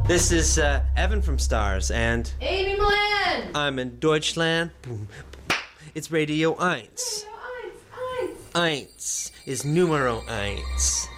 This is Evan from Stars, and Amy Milan. I'm in Deutschland. It's Radio 1. Radio 1. Eins ist Numero 1.